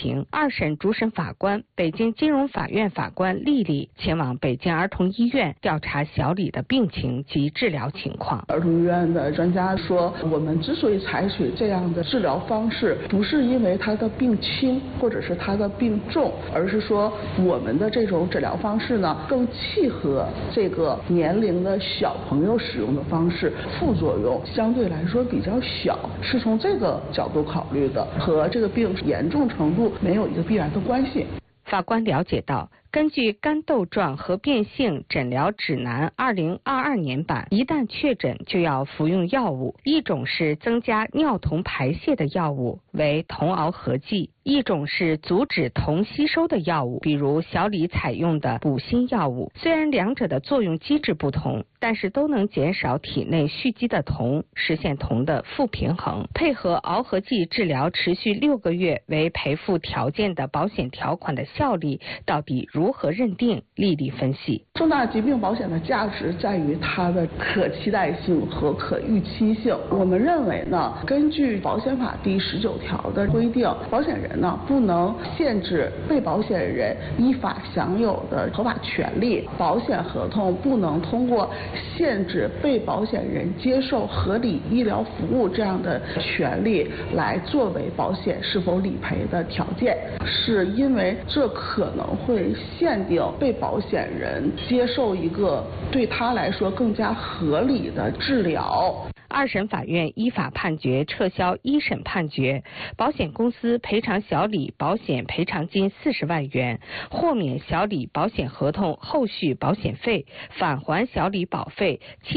情，2审主审法官、北京金融法院法官丽丽前往北京儿童医院调查小李的病情及治疗情况。 儿童医院的专家说，我们之所以采取这样的治疗方式，不是因为他的病轻或者是他的病重，而是说我们的这种治疗方式呢，更契合这个年龄的小朋友使用的方式，副作用相对来说比较小，是从这个角度考虑的，和这个病严重程度没有一个必然的关系。 法官了解到，根据肝窦状合变性诊疗指南2022年版，一旦确诊就要服用药物，一种是增加尿酮排泄的药物，为酮螯合剂；一种是阻止酮吸收的药物，比如小李采用的补锌药物。虽然两者的作用机制不同，但是都能减少体内蓄积的酮，实现酮的负平衡。配合螯合剂治疗持续6个月为赔付条件的保险条款的效力到底如何认定？丽丽分析， 重大疾病保险的价值在于它的可期待性和可预期性。我们认为呢，根据保险法第19条的规定，保险人呢不能限制被保险人依法享有的合法权利，保险合同不能通过限制被保险人接受合理医疗服务这样的权利来作为保险是否理赔的条件，是因为这可能会限定被保险人接受一个对他来说更加合理的治疗。 2审法院依法判决撤销1审判决，保险公司赔偿小李保险赔偿金40万元，豁免小李保险合同后续保险费，返还小李保费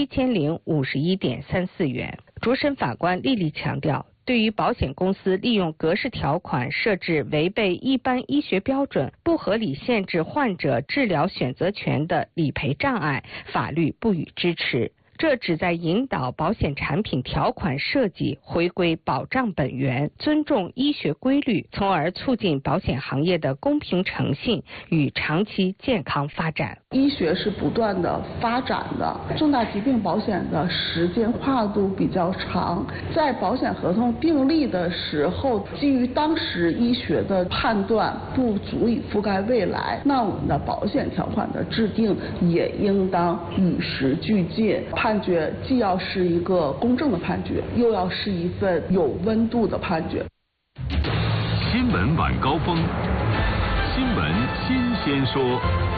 7051.34元。主审法官丽丽强调，对于保险公司利用格式条款设置违背一般医学标准、不合理限制患者治疗选择权的理赔障碍，法律不予支持。这旨在引导保险产品条款设计回归保障本源，尊重医学规律，从而促进保险行业的公平诚信与长期健康发展。 医学是不断的发展的，重大疾病保险的时间跨度比较长，在保险合同订立的时候，基于当时医学的判断不足以覆盖未来，那我们的保险条款的制定也应当与时俱进。判决既要是一个公正的判决，又要是一份有温度的判决。 新闻晚高峰，新闻新鲜说。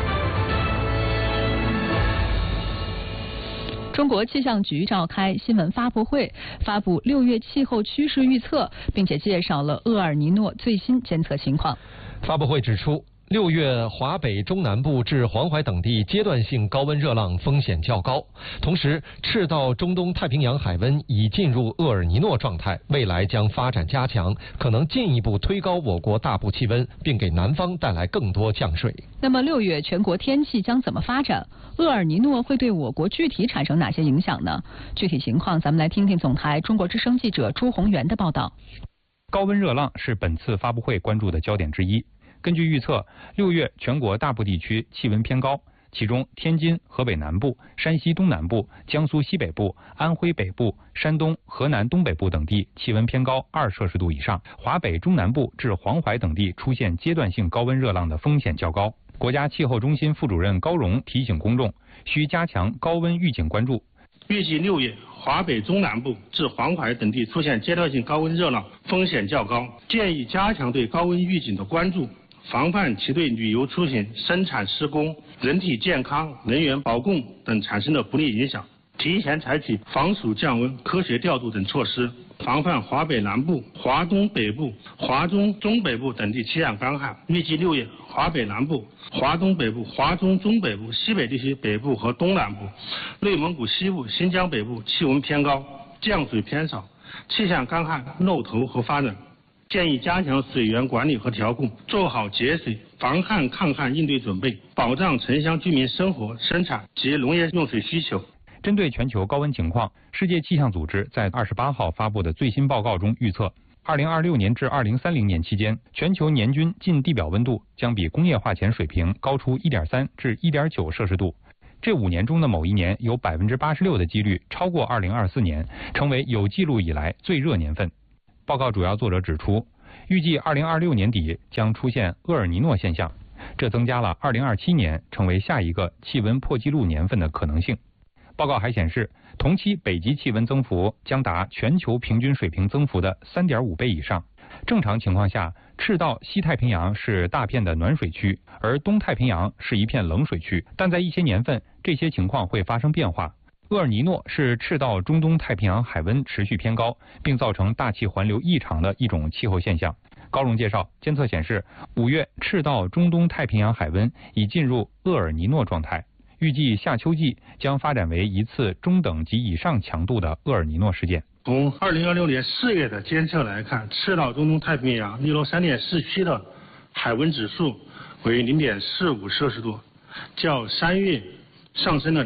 中国气象局召开新闻发布会，发布6月气候趋势预测，并且介绍了厄尔尼诺最新监测情况。 发布会指出，6月华北中南部至黄淮等地阶段性高温热浪风险较高，同时赤道中东太平洋海温已进入厄尔尼诺状态，未来将发展加强，可能进一步推高我国大部气温，并给南方带来更多降水。 那么6月全国天气将怎么发展？厄尔尼诺会对我国具体产生哪些影响呢？具体情况咱们来听听总台中国之声记者朱宏元的报道。 高温热浪是本次发布会关注的焦点之一。根据预测，6月全国大部地区气温偏高，其中天津、河北南部、山西东南部、江苏西北部、安徽北部、山东、河南东北部等地气温偏高2摄氏度以上，华北中南部至黄淮等地出现阶段性高温热浪的风险较高。国家气候中心副主任高荣提醒公众，需加强高温预警关注。 预计6月华北中南部至黄淮等地出现阶段性高温热浪，风险较高，建议加强对高温预警的关注，防范其对旅游出行、生产施工、人体健康、能源保供等产生的不利影响，提前采取防暑降温、科学调度等措施，防范华北南部、华东北部、华中中北部等地气象干旱。预计6月华北南部、华东北部、华中中北部、西北地区北部和东南部、内蒙古西部、新疆北部气温偏高，降水偏少，气象干旱、漏头和发冷。建议加强水源管理和调控，做好节水、防旱抗旱应对准备，保障城乡居民生活、生产及农业用水需求。 针对全球高温情况，世界气象组织在28号发布的最新报告中预测，2026年至2030年期间，全球年均近地表温度将比工业化前水平高出1.3至1.9摄氏度。这5年中的某一年有86%的几率超过2024年，成为有记录以来最热年份。报告主要作者指出， 预计2026年底将出现厄尔尼诺现象，这增加了2027年成为下一个气温破纪录年份的可能性。报告还显示，同期北极气温增幅将达全球平均水平增幅的3.5倍以上。正常情况下，赤道西太平洋是大片的暖水区，而东太平洋是一片冷水区。但在一些年份，这些情况会发生变化。厄尔尼诺是赤道中东太平洋海温持续偏高，并造成大气环流异常的一种气候现象。高荣介绍，监测显示，5月赤道中东太平洋海温已进入厄尔尼诺状态，预计夏秋季将发展为一次中等及以上强度的厄尔尼诺事件。 从2026年4月的监测来看，赤道中东太平洋利罗3.4区的海温指数为0.45摄氏度，较3月上升了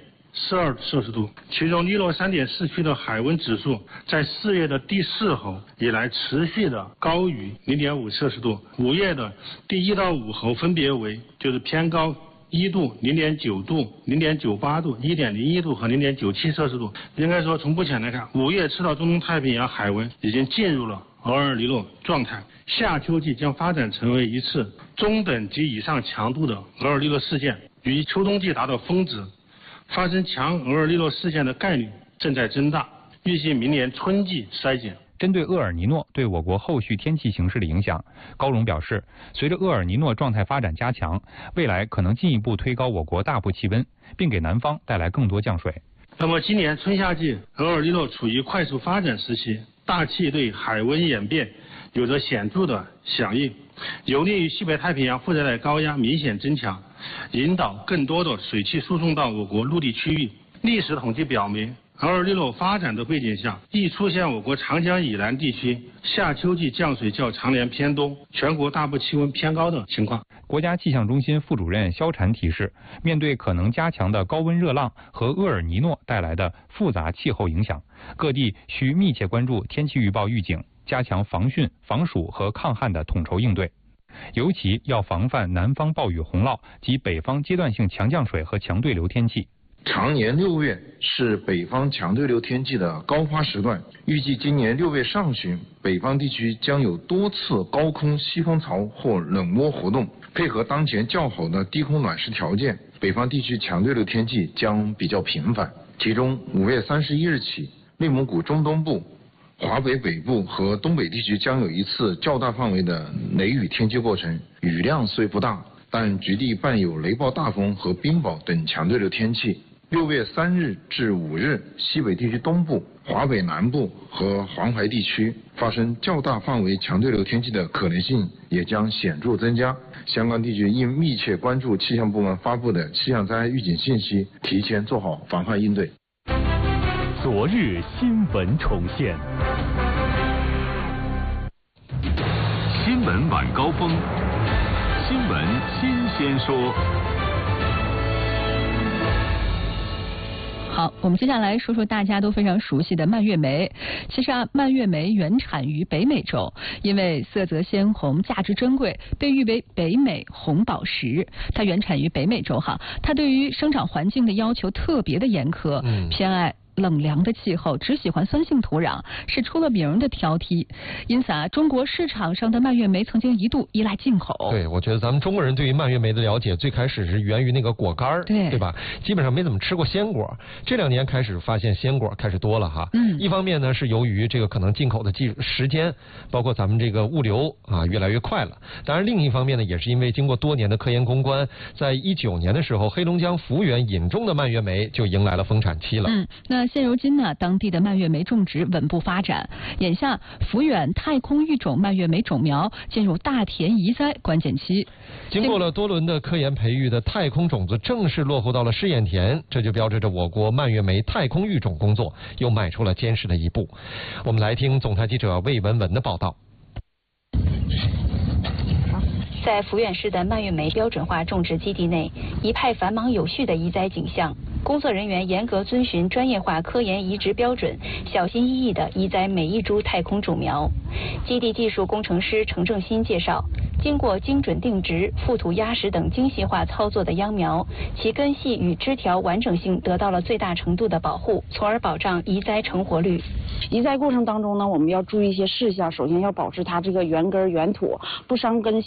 0.42摄氏度。其中利罗3.4区的海温指数在4月的第4候以来持续的高于0.5摄氏度，5月的第1到5候分别为就是偏高1度、0.9度、0.98度、1.01度和0.97摄氏度。应该说，从目前来看，5月赤道中东太平洋海温已经进入了厄尔尼诺状态，夏秋季将发展成为一次中等及以上强度的厄尔尼诺事件，于秋冬季达到峰值。发生强厄尔尼诺事件的概率正在增大，预计明年春季衰减。 针对厄尔尼诺对我国后续天气形势的影响，高荣表示，随着厄尔尼诺状态发展加强，未来可能进一步推高我国大部气温，并给南方带来更多降水。 那么今年春夏季厄尔尼诺处于快速发展时期，大气对海温演变有着显著的响应，有利于西北太平洋副热带高压明显增强，引导更多的水汽输送到我国陆地区域。历史统计表明，厄尔尼诺发展的背景下，易出现我国长江以南地区夏秋季降水较常年偏多，全国大部气温偏高的情况。 国家气象中心副主任肖禅提示，面对可能加强的高温热浪和厄尔尼诺带来的复杂气候影响，各地需密切关注天气预报预警，加强防汛、防暑和抗旱的统筹应对。尤其要防范南方暴雨洪涝及北方阶段性强降水和强对流天气。 常年6月是北方强对流天气的高发时段，预计今年6月上旬，北方地区将有多次高空西风槽或冷涡活动，配合当前较好的低空暖湿条件，北方地区强对流天气将比较频繁。其中5月31日起，内蒙古中东部、华北北部和东北地区将有一次较大范围的雷雨天气过程，雨量虽不大，但局地伴有雷暴大风和冰雹等强对流天气。6月3日至5日，西北地区东部、华北南部和黄淮地区发生较大范围强对流天气的可能性也将显著增加。相关地区应密切关注气象部门发布的气象灾害预警信息，提前做好防范应对。 昨日新闻重现，新闻晚高峰，新闻新鲜说。 好，我们接下来说说大家都非常熟悉的蔓越莓。其实蔓越莓原产于北美洲，因为色泽鲜红、价值珍贵，被誉为北美红宝石。它原产于北美洲它对于生长环境的要求特别的严苛，偏爱冷凉的气候，只喜欢酸性土壤，是出了名的挑剔。因此中国市场上的蔓越莓曾经一度依赖进口。 对，我觉得咱们中国人对于蔓越莓的了解，最开始是源于那个果干，对吧？基本上没怎么吃过鲜果。这2年开始发现鲜果开始多了一方面呢是由于这个可能进口的时间，包括咱们这个物流越来越快了。当然，另一方面呢，也是因为经过多年的科研攻关，在19年的时候，黑龙江抚远引种的蔓越莓就迎来了丰产期了。 那现如今呢，当地的蔓越莓种植稳步发展。眼下，抚远太空育种蔓越莓种苗进入大田移栽关键期。 经过了多轮的科研培育的太空种子正式落户到了试验田，这就标志着我国蔓越莓太空育种工作又迈出了坚实的一步。我们来听总台记者魏文文的报道。 在抚远市的蔓越莓标准化种植基地内，一派繁忙有序的移栽景象。工作人员严格遵循专业化科研移植标准，小心翼翼地移栽每一株太空种苗。基地技术工程师程正新介绍， 经过精准定植、覆土压实等精细化操作的秧苗，其根系与枝条完整性得到了最大程度的保护，从而保障移栽成活率。 移栽过程当中呢，我们要注意一些事项，首先要保持它这个原根原土，不伤根